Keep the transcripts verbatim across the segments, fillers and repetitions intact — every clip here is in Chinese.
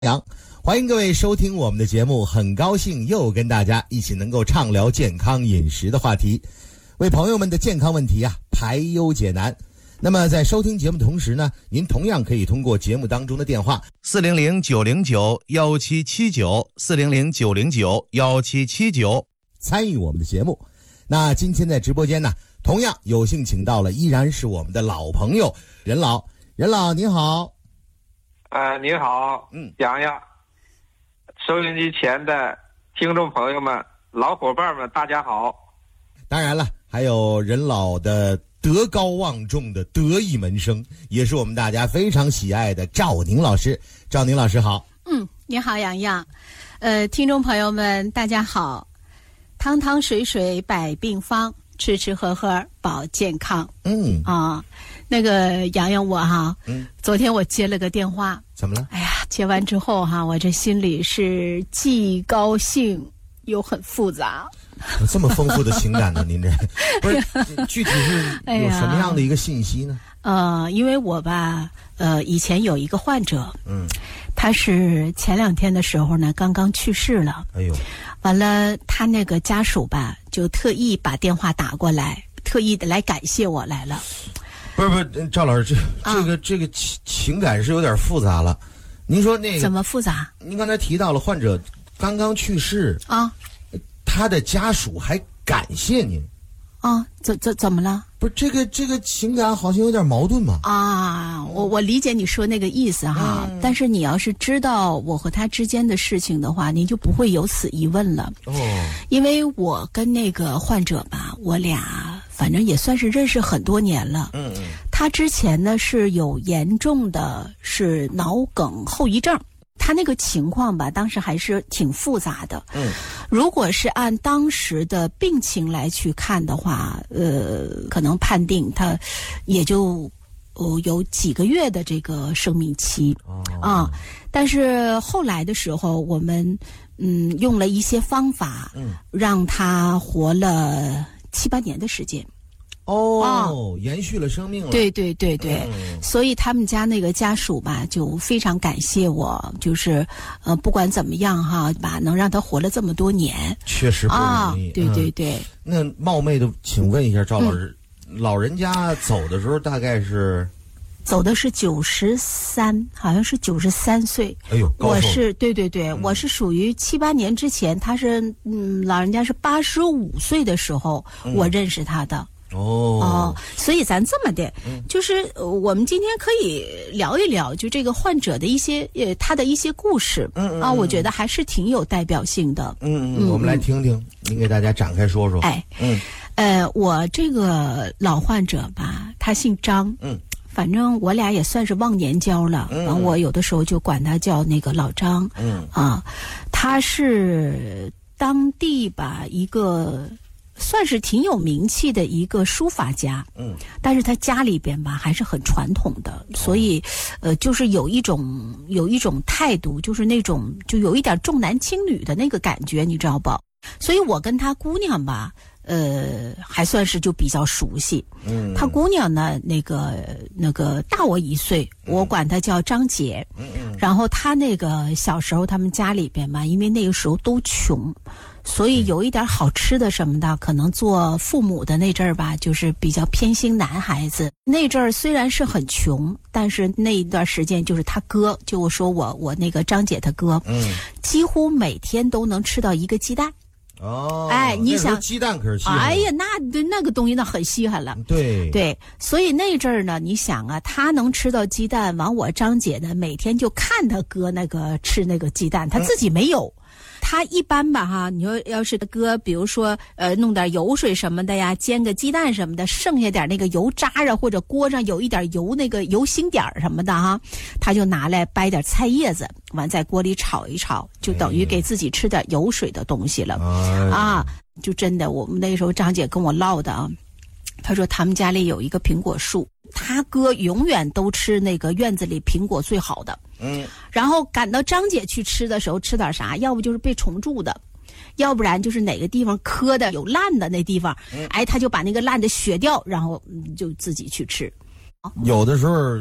阳，欢迎各位收听我们的节目，很高兴又跟大家一起能够畅聊健康饮食的话题，为朋友们的健康问题啊排忧解难。那么在收听节目的同时呢，您同样可以通过节目当中的电话四零零九零九幺七七九四零零九零九幺七七九参与我们的节目。那今天在直播间呢，同样有幸请到了依然是我们的老朋友任老。任老您好。 呃，你好，嗯，洋洋，收音机前的听众朋友们、老伙伴们，大家好。 当然了，还有任老的德高望重的得意门生，也是我们大家非常喜爱的赵宁老师。赵宁老师好。 嗯，你好，洋洋。呃，听众朋友们，大家好。汤汤水水百病方，吃吃喝喝保健康。 嗯啊。那个洋洋我哈， 嗯， 昨天我接了个电话， 怎么了？ 哎呀，接完之后哈，我这心里是既高兴又很复杂。 有这么丰富的情感呢？您这不是具体是有什么样的一个信息呢？ 哎、呃，因为我吧，呃，以前有一个患者， 嗯， 他是前两天的时候呢，刚刚去世了。 哎呦， 完了，他那个家属吧，就特意把电话打过来，特意的来感谢我来了。 不是不是，赵老师，这这个、啊、这个情情感是有点复杂了。您说那个怎么复杂？ 您刚才提到了患者刚刚去世啊， 他的家属还感谢您啊？怎怎怎么了？ 不是这个这个情感好像有点矛盾嘛？ 啊，我我理解你说那个意思哈，嗯、但是你要是知道我和他之间的事情的话，您就不会有此疑问了。 哦， 因为我跟那个患者吧，我俩。反正也算是认识很多年了。 嗯嗯， 他之前呢是有严重的是脑梗后遗症，他那个情况吧，当时还是挺复杂的。 嗯， 如果是按当时的病情来去看的话，呃，可能判定他也就哦有几个月的这个生命期。 哦啊，但是后来的时候，我们嗯用了一些方法， 嗯， 让他活了七八年的时间。 哦、 哦， 延续了生命了。 对对对对、 嗯， 所以他们家那个家属吧，就非常感谢我，就是呃，不管怎么样哈，吧，能让他活了这么多年， 确实不容易。 啊、对对对、 嗯。那冒昧的请问一下赵老师，嗯、老人家走的时候大概是？ 走的是九十三，好像是九十三岁。 哎呦，高寿。 我是对对对、 嗯， 我是属于七八年之前，他是嗯，老人家是八十五岁的时候、嗯，我认识他的。 哦哦，所以咱这么的， 嗯、 就是呃我们今天可以聊一聊，就这个患者的一些呃他的一些故事， 嗯嗯啊，我觉得还是挺有代表性的。 嗯嗯，我们来听听，您给大家展开说说。 哎， 嗯， 呃，我这个老患者吧，他姓张， 嗯。 反正我俩也算是忘年交了， 嗯， 完我有的时候就管他叫那个老张。 嗯啊，他是当地吧一个算是挺有名气的一个书法家。 嗯， 但是他家里边吧还是很传统的，所以呃就是有一种有一种态度，就是那种就有一点重男轻女的那个感觉，你知道不？所以我跟他姑娘吧。呃，还算是就比较熟悉。 嗯， 他姑娘呢，那个那个大我一岁，我管她叫张姐。 嗯嗯。 然后她那个小时候，他们家里边嘛，因为那个时候都穷，所以有一点好吃的什么的，可能做父母的那阵儿吧，就是比较偏心男孩子。那阵儿虽然是很穷，但是那一段时间就是他哥，就我说我我那个张姐她哥， 嗯， 几乎每天都能吃到一个鸡蛋。 哦， 哎，你想鸡蛋可是稀罕， 哎呀，那那个东西那很稀罕了。 对对，所以那阵儿呢，你想啊，他能吃到鸡蛋，完我张姐呢，每天就看他哥那个吃那个鸡蛋，他自己没有。嗯，他一般吧哈，你说要是哥，比如说呃弄点油水什么的呀，煎个鸡蛋什么的，剩下点那个油渣啊，或者锅上有一点油那个油星点什么的哈，他就拿来掰点菜叶子，完在锅里炒一炒，就等于给自己吃点油水的东西了。 哎、 啊，就真的，我们那时候张姐跟我唠的啊，她说他们家里有一个苹果树，他哥永远都吃那个院子里苹果最好的。 嗯， 然后赶到张姐去吃的时候，吃点啥？要不就是被虫蛀的，要不然就是哪个地方磕的有烂的那地方， 嗯、 哎，他就把那个烂的削掉，然后就自己去吃。 有的时候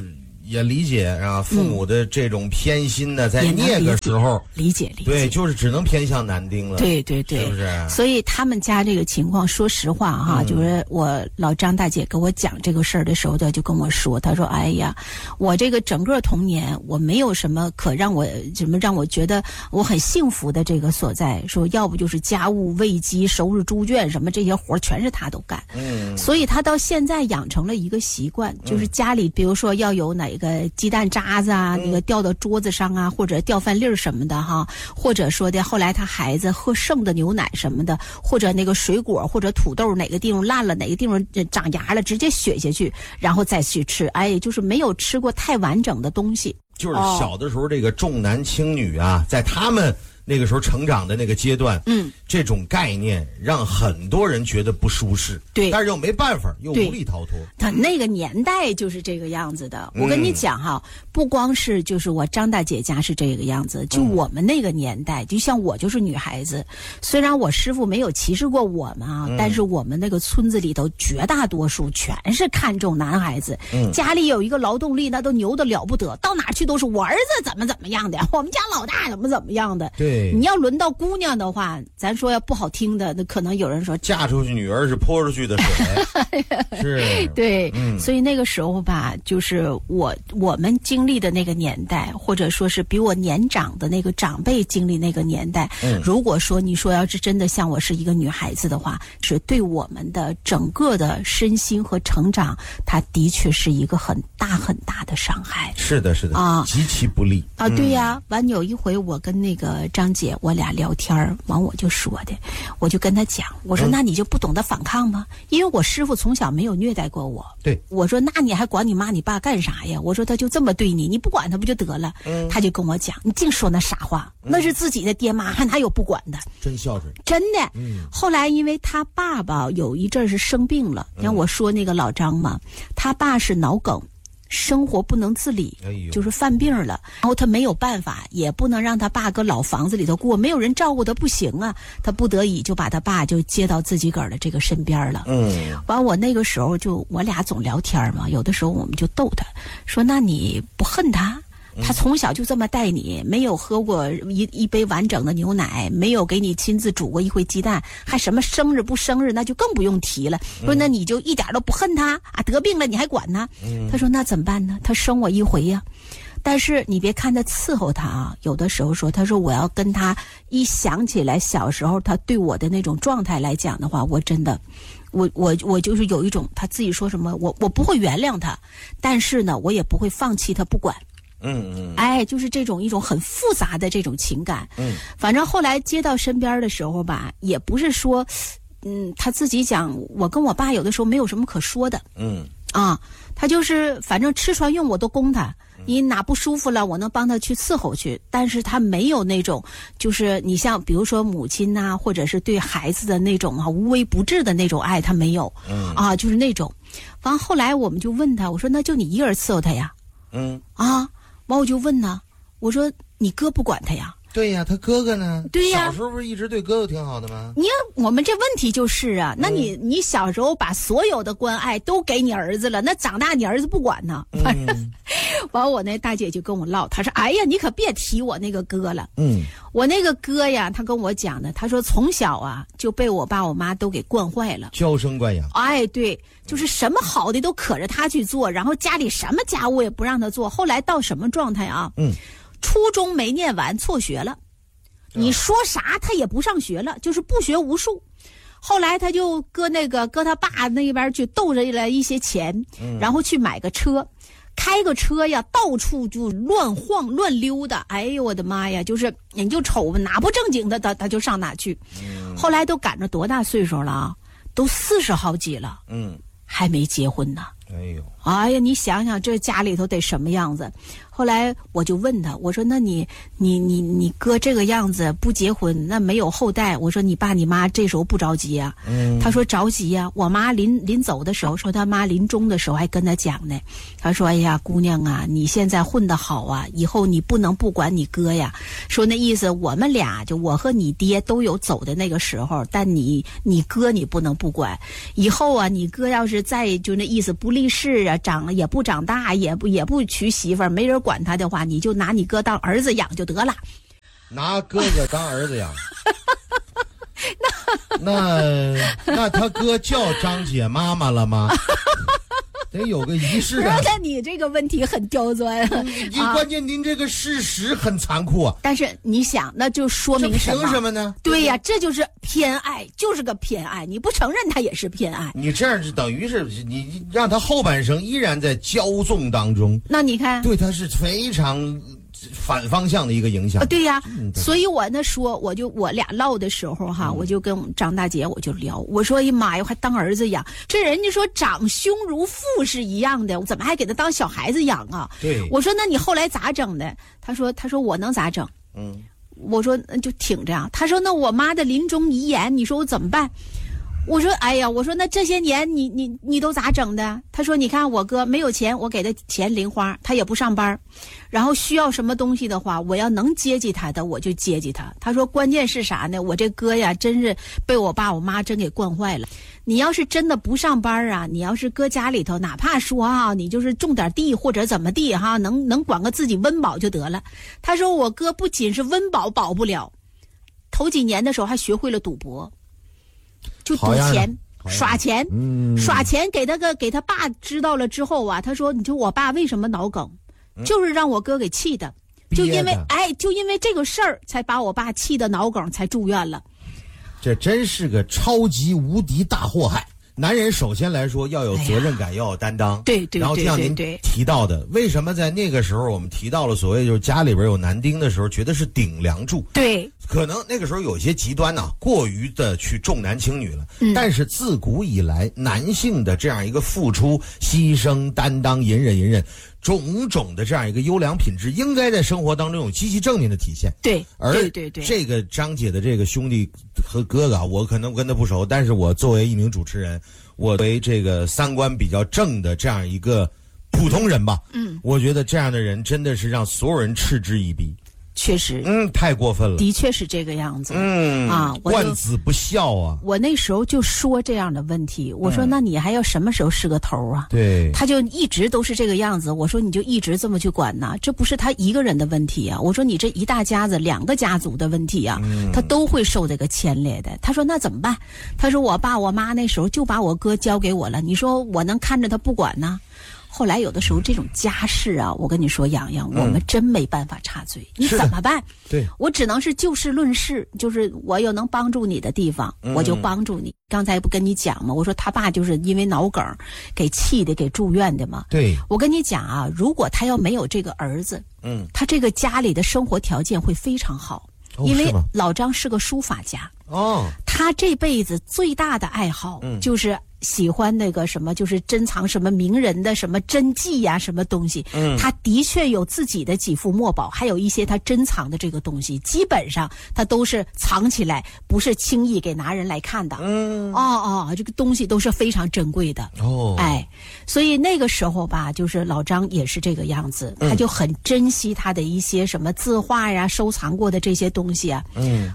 也理解啊，父母的这种偏心呢，嗯、在那个时候理解理解， 对，就是只能偏向男丁了。 对对对， 是不是？ 所以他们家这个情况，说实话哈，嗯、就是我老张大姐跟我讲这个事儿的时候，她就跟我说，她说：“哎呀，我这个整个童年，我没有什么可让我什么让我觉得我很幸福的这个所在。说要不就是家务喂鸡、收拾猪圈什么这些活全是她都干。嗯，所以她到现在养成了一个习惯，就是家里比如说要有哪个鸡蛋渣子啊，嗯、那个掉到桌子上啊，或者掉饭粒儿什么的哈，或者说的后来他孩子喝剩的牛奶什么的，或者那个水果或者土豆哪个地方烂了，哪个地方长芽了，直接削下去，然后再去吃。哎，就是没有吃过太完整的东西。 就是小的时候，这个重男轻女啊，在他们那个时候成长的那个阶段，嗯，这种概念让很多人觉得不舒适， 对， 但是又没办法，又无力逃脱。 他那个年代就是这个样子的。我跟你讲哈，嗯、不光是就是我张大姐家是这个样子，就我们那个年代，嗯、就像我就是女孩子，虽然我师傅没有歧视过我们啊，嗯、但是我们那个村子里头绝大多数全是看重男孩子，嗯、家里有一个劳动力那都牛得了不得，到哪去都是我儿子怎么怎么样的，我们家老大怎么怎么样的。 对， 你要轮到姑娘的话，咱说要不好听的，那可能有人说嫁出去女儿是泼出去的水，是， 对，嗯、所以那个时候吧，就是我我们经历的那个年代，或者说是比我年长的那个长辈经历那个年代，嗯、如果说你说要是真的像我是一个女孩子的话，是对我们的整个的身心和成长，它的确是一个很大很大的伤害。 是的，是的啊，极其不利啊！对呀、嗯，完有一回我跟那个张姐我俩聊天完我就说的，我就跟他讲，我说、嗯、那你就不懂得反抗吗？因为我师傅从小没有虐待过我。 对， 我说那你还管你妈你爸干啥呀？我说他就这么对你，你不管他不就得了？嗯、他就跟我讲，你净说那傻话，嗯、那是自己的爹妈，还哪有不管的？ 真孝顺， 真的。嗯、后来因为他爸爸有一阵是生病了，像我说那个老张嘛，他爸是脑梗。生活不能自理，哎、就是犯病了，然后他没有办法，也不能让他爸搁老房子里头过，没有人照顾他不行啊，他不得已就把他爸就接到自己个儿的这个身边了。嗯，完我那个时候就我俩总聊天嘛，有的时候我们就逗他，说那你不恨他？他从小就这么带你，没有喝过一一杯完整的牛奶，没有给你亲自煮过一回鸡蛋，还什么生日不生日那就更不用提了。说那你就一点都不恨他啊？得病了你还管他？嗯、他说那怎么办呢？他生我一回呀、啊。但是你别看他伺候他啊，有的时候说，他说我要跟他一想起来小时候他对我的那种状态来讲的话，我真的，我我我就是有一种他自己说什么，我我不会原谅他，但是呢，我也不会放弃他不管。嗯嗯，哎，就是这种一种很复杂的这种情感。嗯，反正后来接到身边的时候吧，也不是说，嗯，他自己讲，我跟我爸有的时候没有什么可说的。嗯，啊，他就是反正吃穿用我都供他，你哪不舒服了，我能帮他去伺候去。但是他没有那种，就是你像比如说母亲呐、啊，或者是对孩子的那种啊无微不至的那种爱，他没有。嗯，啊，就是那种。完后来我们就问他，我说那就你一个人伺候他呀？嗯，啊。完我就问他，我说你哥不管他呀？ 对呀，他哥哥呢？ 对呀， 小时候不是一直对哥哥挺好的吗？ 你看我们这问题就是啊，那你、嗯、你小时候把所有的关爱都给你儿子了，那长大你儿子不管呢？完、嗯，完我那大姐就跟我唠，她说：“哎呀，你可别提我那个哥了。嗯，我那个哥呀，他跟我讲的，他说从小啊就被我爸我妈都给惯坏了， 娇生惯养。 哎，对，就是什么好的都可着他去做，然后家里什么家务也不让他做。后来到什么状态啊？嗯。”初中没念完，辍学了。你说啥他也不上学了，就是不学无术。后来他就搁那个搁他爸那边去斗着了一些钱，嗯、然后去买个车，开个车呀，到处就乱晃乱溜达。哎呦我的妈呀！就是你就瞅吧，哪不正经的他他就上哪去。嗯、后来都赶着多大岁数了啊？都四十好几了，嗯，还没结婚呢。 哎呦！ 哎呀，你想想这家里头得什么样子？后来我就问他，我说：“那你你你你哥这个样子不结婚，那没有后代。”我说：“你爸你妈这时候不着急啊？”嗯，他说：“着急呀、啊。”我妈临临走的时候说，他妈临终的时候还跟他讲呢。他说：“哎呀，姑娘啊，你现在混得好啊，以后你不能不管你哥呀。 说那意思我们俩就我和你爹都有走的那个时候，但你你哥你不能不管，以后啊你哥要是再就那意思不立事啊，长也不长大，也不也不娶媳妇儿，没人管他的话，你就拿你哥当儿子养就得了。 拿哥哥当儿子养。那那他哥叫张姐妈妈了吗？得有个仪式啊！ 那你这个问题很刁钻。 您关键您这个事实很残酷啊。 但是你想，那就说明什么？ 凭什么呢？ 对呀，这就是偏爱，就是个偏爱。你不承认他也是偏爱。 你这样是等于是你让他后半生依然在骄纵当中。 那你看， 对他是非常反方向的一个影响。 啊、对呀、嗯，所以我那说，我就我俩唠的时候哈，嗯、我就跟张大姐我就聊，我说哎呀妈呀，还当儿子养，这人家说长兄如父是一样的，怎么还给他当小孩子养啊？ 对， 我说那你后来咋整的？他说他说我能咋整？嗯，我说那就挺着呀。他说那我妈的临终遗言，你说我怎么办？我说哎呀，我说那这些年你你你都咋整的？他说你看我哥没有钱，我给他钱零花，他也不上班，然后需要什么东西的话，我要能接济他的我就接济他。他说关键是啥呢？我这哥呀真是被我爸我妈真给惯坏了。你要是真的不上班啊，你要是搁家里头，哪怕说啊，你就是种点地或者怎么地哈，能能管个自己温饱就得了。他说我哥不仅是温饱保不了，头几年的时候还学会了赌博。就赌钱耍钱、嗯、耍钱给他个给他爸知道了之后啊，他说你说我爸为什么脑梗、嗯、就是让我哥给气的，就因为哎就因为这个事儿才把我爸气的脑梗才住院了。 这真是个超级无敌大祸害。男人首先来说要有责任感、哎、要有担当， 对对对， 然后就像您提到的，为什么在那个时候我们提到了所谓就是家里边有男丁的时候，觉得是顶梁柱？ 对， 可能那个时候有些极端呢、啊，过于的去重男轻女了。嗯、但是自古以来，男性的这样一个付出、牺牲、担当、隐忍、隐忍。种种的这样一个优良品质，应该在生活当中有积极正面的体现。 对， 而对对对， 这个张姐的这个兄弟和哥哥，我可能跟他不熟，但是我作为一名主持人，我为这个三观比较正的这样一个普通人吧，嗯，我觉得这样的人真的是让所有人嗤之以鼻。 确实， 嗯，太过分了， 的确是这个样子， 嗯啊， 惯子不孝啊。 我那时候就说这样的问题，我说、嗯、那你还要什么时候是个头啊？ 对， 他就一直都是这个样子。我说你就一直这么去管呐，这不是他一个人的问题啊。我说你这一大家子两个家族的问题啊，嗯、他都会受这个牵连的。他说那怎么办？他说我爸我妈那时候就把我哥交给我了，你说我能看着他不管呢？后来有的时候这种家事啊，我跟你说洋洋、嗯、我们真没办法插嘴，你怎么办？ 对， 我只能是就事论事，就是我有能帮助你的地方、嗯、我就帮助你。刚才不跟你讲吗？我说他爸就是因为脑梗给气的给住院的嘛。 对， 我跟你讲啊，如果他要没有这个儿子，嗯，他这个家里的生活条件会非常好、哦、因为老张是个书法家哦，他这辈子最大的爱好、嗯、就是喜欢那个什么，就是珍藏什么名人的什么真迹呀、啊，什么东西。嗯，他的确有自己的几幅墨宝，还有一些他珍藏的这个东西，基本上他都是藏起来，不是轻易给拿人来看的。嗯，哦哦，这个东西都是非常珍贵的。哦，哎，所以那个时候吧，就是老张也是这个样子，他就很珍惜他的一些什么字画呀、收藏过的这些东西啊。嗯。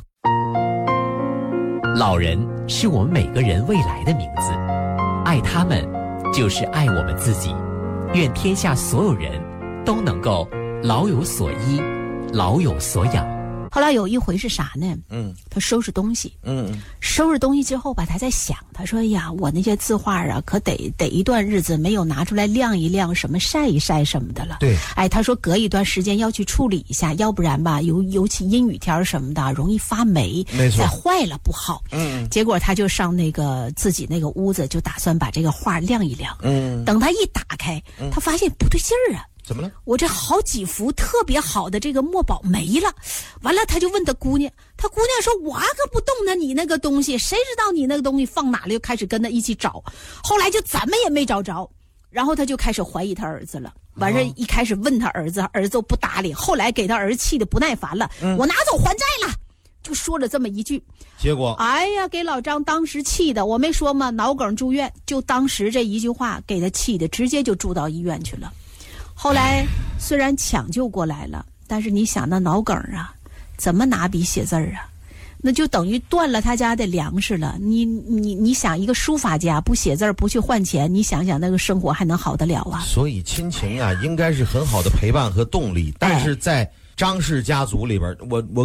老人是我们每个人未来的名字，爱他们就是爱我们自己。愿天下所有人都能够老有所依，老有所养。 后来有一回是啥呢？嗯，他收拾东西，嗯，收拾东西之后吧，他在想，他说：“哎呀，我那些字画啊，可得得一段日子没有拿出来晾一晾，什么晒一晒什么的了。” 对， 哎，他说隔一段时间要去处理一下，要不然吧，尤尤其阴雨天什么的，容易发霉， 没错， 再坏了不好。嗯，结果他就上那个自己那个屋子，就打算把这个画晾一晾。嗯，等他一打开，他发现不对劲儿啊。 怎么了？ 我这好几幅特别好的这个墨宝没了，完了他就问他姑娘，他姑娘说：“我可不动呢，你那个东西，谁知道你那个东西放哪了？”就开始跟他一起找，后来就怎么也没找着，然后他就开始怀疑他儿子了。完事一开始问他儿子，儿子不搭理，后来给他儿子气得不耐烦了，嗯、我拿走还债了。就说了这么一句， 结果哎呀，给老张当时气的，我没说吗？脑梗住院，就当时这一句话给他气的，直接就住到医院去了。后来虽然抢救过来了，但是你想那脑梗啊， 怎么拿笔写字儿啊？那就等于断了他家的粮食了。你你你想，一个书法家不写字儿不去换钱，你想想那个生活还能好得了啊？ 所以亲情啊，应该是很好的陪伴和动力，但是在张氏家族里边，我我。